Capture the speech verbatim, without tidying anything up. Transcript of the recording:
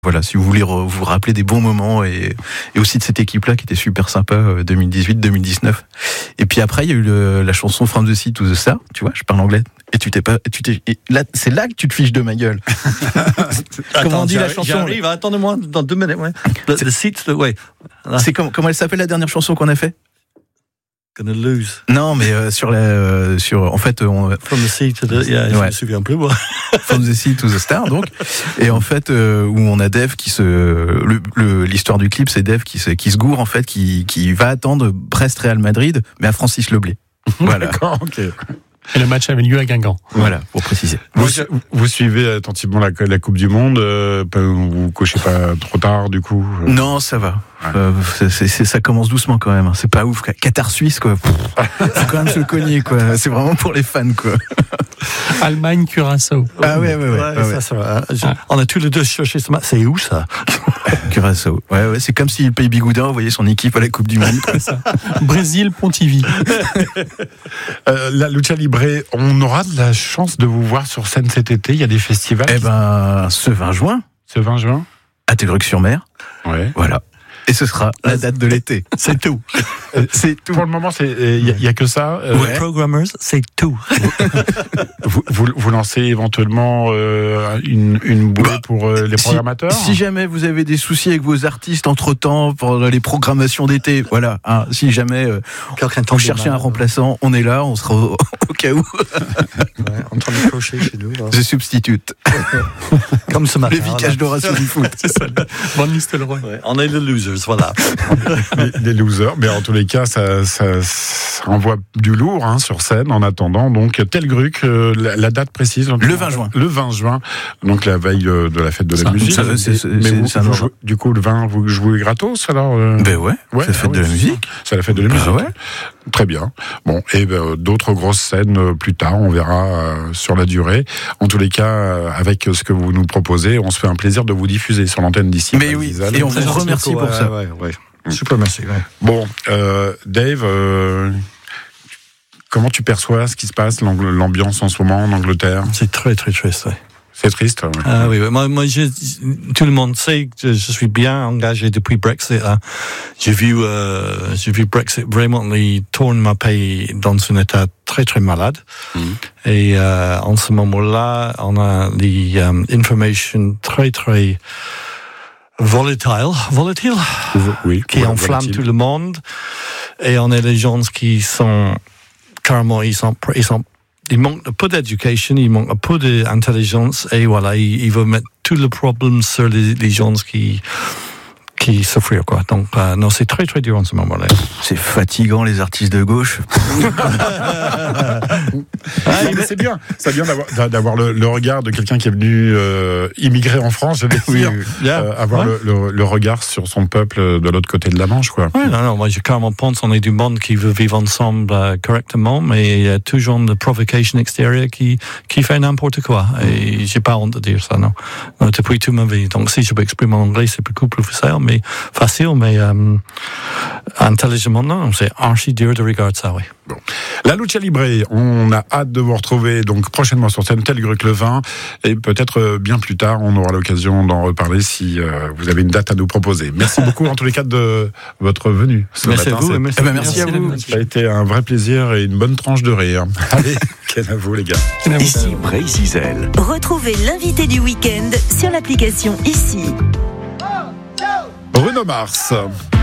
voilà, si vous voulez re, vous rappeler des bons moments et, et aussi de cette équipe-là qui était super sympa, euh, deux mille dix-huit deux mille dix-neuf. Et puis après, il y a eu le, la chanson From the Sea to the Star, tu vois, je parle anglais. Et tu t'es pas, tu t'es, et là, c'est là que tu te fiches de ma gueule. Comment on dit la chanson? J'arrive, attendez-moi, dans deux minutes, ouais. The, the seat, the, ouais. C'est comme, comment elle s'appelle la dernière chanson qu'on a fait? Gonna lose. Non, mais euh, sur la, euh, sur, en fait, on, From the sea to the, yeah, ouais. Je me souviens plus, moi. From the Sea to the Star, donc. Et en fait, euh, où on a Dave qui se, le, le, l'histoire du clip, c'est Dave qui se, qui se gourre, en fait, qui, qui va attendre Brest-Real Madrid, mais à Francis Leblé. Voilà. D'accord, ok. Et le match avait lieu à Guingamp. Voilà, pour préciser. Vous, vous suivez attentivement la, la Coupe du Monde, euh, vous cochez pas trop tard, du coup? Non, ça va. Ouais. Euh, c'est, c'est, ça commence doucement quand même. C'est pas ouf. Qatar Suisse, quoi. Faut quand même se le cogner, quoi. C'est vraiment pour les fans, quoi. Allemagne, Curaçao. Ah ouais, ouais, ouais. ouais, ouais, ça, ouais. ça va. Je, ah. On a tous les deux cherché ce match. C'est où ça? Curaçao. Ouais, ouais. C'est comme si le pays Bigoudin envoyait son équipe à la Coupe du Monde. C'est ça. Brésil, Pontivy. euh, la Lucha Libre, on aura de la chance de vous voir sur scène cet été. Il y a des festivals. Eh ben, ce vingt juin. Ce vingt juin. À Telleruc-sur-Mer. Ouais. Voilà. Et ce sera la date de l'été. C'est tout. C'est tout. Pour le moment, il n'y a, a que ça. Euh, ouais. Programmers, c'est tout. vous, vous, vous lancez éventuellement euh, une, une boulée bah, pour euh, les si, programmateurs. Si jamais vous avez des soucis avec vos artistes entre-temps pour les programmations d'été, voilà. Hein, si jamais euh, vous cherchez un remplaçant, on est là, on sera au, au cas où. Ouais, en train de cocher chez nous. Là. Je substitute. Comme ce matin. Les vicages d'Horatio du foot. C'est ça. Van Nistelrooy. Ouais, on est les losers, voilà. les, les losers, mais en tous les cas, ça, ça, ça envoie du lourd hein, sur scène. En attendant, donc Telleruc, euh, la, la date précise. Donc, le vingt juin. Le vingt juin, donc la veille euh, de la fête de la ça, musique. Ça, c'est, c'est, mais c'est, vous, c'est vous jouez, du coup, le vingt, vous jouez gratos alors euh... Ben ouais. ouais c'est la fête ah, de ouais, la musique. C'est la fête de la ben musique. Ouais. Très bien. Bon, et ben, d'autres grosses scènes euh, plus tard, on verra euh, sur la durée. En tous les cas, euh, avec ce que vous nous proposez, on se fait un plaisir de vous diffuser sur l'antenne d'ici. Mais oui. Zizal. Et on vous remercie pour ouais, ça. Ouais, ouais. Super, merci. Ouais. Bon, euh, Dave, euh, comment tu perçois ce qui se passe, l'ambiance en ce moment en Angleterre? C'est très, très triste. Ouais. C'est triste. Ouais. Ah oui, oui. Moi, moi je, tout le monde sait que je suis bien engagé depuis Brexit. Hein. J'ai vu, euh, j'ai vu Brexit vraiment les tourne ma pays dans un état très, très malade. Mmh. Et euh, en ce moment-là, on a des um, informations très, très volatile, volatile, oui, qui ouais, enflamme volatile. Tout le monde. Et on a des gens qui sont carrément, ils sont, ils sont, ils manquent un peu d'éducation, ils manquent un peu d'intelligence, et voilà, ils, ils veulent mettre tout le problème sur les, les gens qui, qui souffrent, quoi. Donc, euh, non, c'est très, très dur en ce moment-là. C'est fatigant, les artistes de gauche. Ah, mais c'est bien, c'est bien d'avoir, d'avoir le, le regard de quelqu'un qui est venu euh, immigrer en France, je vais dire, oui, yeah. euh, avoir ouais. le, le, le regard sur son peuple de l'autre côté de la Manche, quoi. Oui, non, non, moi, je carrément pense qu'on est du monde qui veut vivre ensemble euh, correctement, mais il y a toujours une provocation extérieure qui, qui fait n'importe quoi. Et j'ai pas honte de dire ça, non. non depuis toute ma vie. Donc, si je peux exprimer en anglais, c'est beaucoup plus facile, mais facile, mais euh, intelligemment, non, c'est archi dur de regarder ça, oui. Bon. La Lucha Libre, on a hâte de vous retrouver donc prochainement sur scène Telleruc le vingt, et peut-être bien plus tard, on aura l'occasion d'en reparler si euh, vous avez une date à nous proposer. Merci beaucoup en tous les cas de votre venue ce merci matin. À vous, merci, eh ben, merci, merci à vous. Ça a été un vrai plaisir et une bonne tranche de rire. Allez, quel à vous les gars. Ici Bray-Zizel. Retrouvez l'invité du week-end sur l'application Ici. Bruno Mars.